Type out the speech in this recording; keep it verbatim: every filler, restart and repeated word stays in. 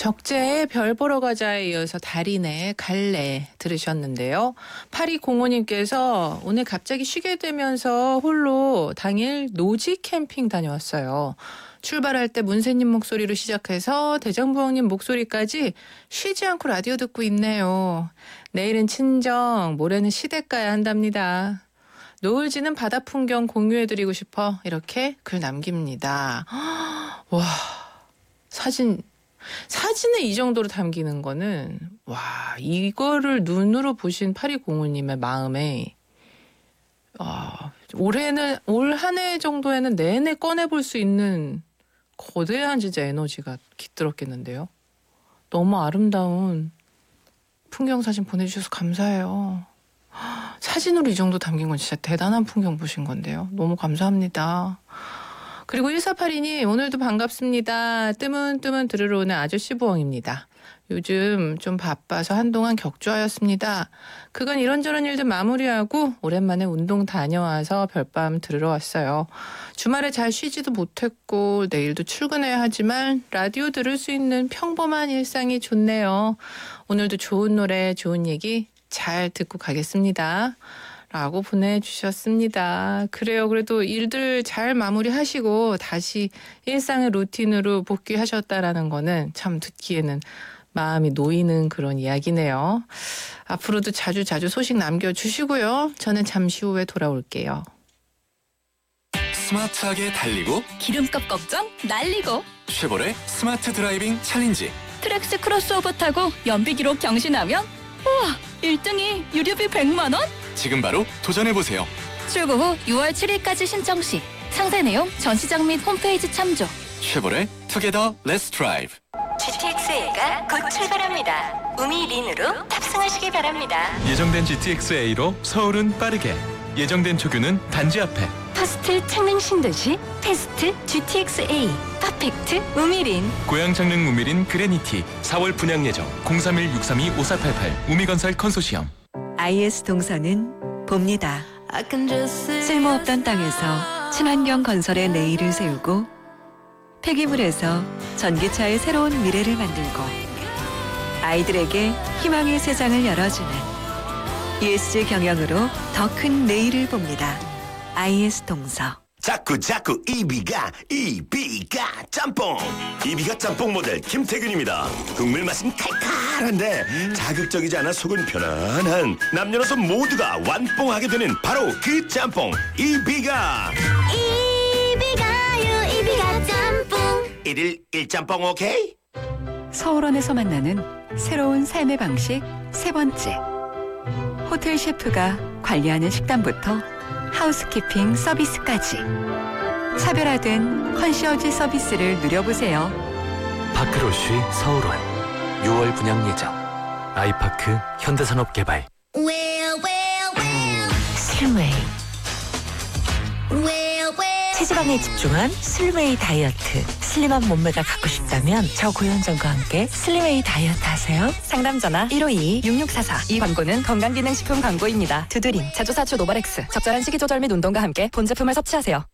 적재의 별 보러 가자에 이어서 달인의 갈래 들으셨는데요. 팔이공오님께서 오늘 갑자기 쉬게 되면서 홀로 당일 노지 캠핑 다녀왔어요. 출발할 때 문세님 목소리로 시작해서 대장부왕님 목소리까지 쉬지 않고 라디오 듣고 있네요. 내일은 친정, 모레는 시댁 가야 한답니다. 노을 지는 바다 풍경 공유해드리고 싶어 이렇게 글 남깁니다. 와, 사진 사진에 이 정도로 담기는 거는 와, 이거를 눈으로 보신 팔이공오님의 마음에 아, 올해는 올 한 해 정도에는 내내 꺼내볼 수 있는 거대한 진짜 에너지가 깃들었겠는데요. 너무 아름다운 풍경 사진 보내주셔서 감사해요. 사진으로 이 정도 담긴 건 진짜 대단한 풍경 보신 건데요. 너무 감사합니다. 그리고 일사팔이님 오늘도 반갑습니다. 뜨문뜨문 들으러 오는 아저씨 부엉입니다. 요즘 좀 바빠서 한동안 격주하였습니다. 그간 이런저런 일들 마무리하고 오랜만에 운동 다녀와서 별밤 들으러 왔어요. 주말에 잘 쉬지도 못했고 내일도 출근해야 하지만 라디오 들을 수 있는 평범한 일상이 좋네요. 오늘도 좋은 노래, 좋은 얘기 잘 듣고 가겠습니다. 라고 보내주셨습니다. 그래요. 그래도 일들 잘 마무리하시고 다시 일상의 루틴으로 복귀하셨다라는 거는 참 듣기에는 마음이 놓이는 그런 이야기네요. 앞으로도 자주 자주 소식 남겨주시고요. 저는 잠시 후에 돌아올게요. 스마트하게 달리고 기름값 걱정 날리고 쉐보레 스마트 드라이빙 챌린지 트랙스 크로스오버 타고 연비 기록 경신하면 우와 일 등이 유류비 백만 원? 지금 바로 도전해보세요. 출고 후 유월 칠일까지 신청 시 상세 내용 전시장 및 홈페이지 참조. 쉐보레 투게더 렛츠 드라이브. 지티엑스에이가 곧 출발합니다. 우미린으로 탑승하시기 바랍니다. 예정된 지티엑스에이로 서울은 빠르게, 예정된 초규는 단지 앞에. 퍼스트 창릉 신도시 테스트 지티엑스에이 퍼펙트 우미린. 고양 창릉 우미린 그레니티 사월 분양 예정 공삼일 육삼이 오사팔팔 우미건설 컨소시엄. 아이에스 동서는 봅니다. 쓸모없던 땅에서 친환경 건설의 내일을 세우고 폐기물에서 전기차의 새로운 미래를 만들고 아이들에게 희망의 세상을 열어주는 이에스지 경영으로 더 큰 내일을 봅니다. 아이에스 동서. 자꾸 자꾸 이비가 이비가 짬뽕 이비가 짬뽕 모델 김태균입니다. 국물 맛은 칼칼한데 자극적이지 않아 속은 편안한 남녀노소 모두가 완뽕하게 되는 바로 그 짬뽕 이비가 이비가요 이비가 짬뽕. 일일 일짬뽕 오케이? 서울원에서 만나는 새로운 삶의 방식 세 번째. 호텔 셰프가 관리하는 식단부터 하우스키핑 서비스까지 차별화된 컨시어지 서비스를 누려보세요. 파크로쉬 서울원 유월 분양 예정. 아이파크 현대산업개발. 슬웨이 체지방에 집중한 슬웨이 다이어트. 슬림한 몸매가 갖고 싶다면 저고현정과 함께 슬웨이 다이어트 하세요. 상담 전화 일오이이 육육사사. 이 광고는 건강기능식품 광고입니다. 두드림, 자주사추 노바렉스. 적절한 식이조절 및 운동과 함께 본 제품을 섭취하세요.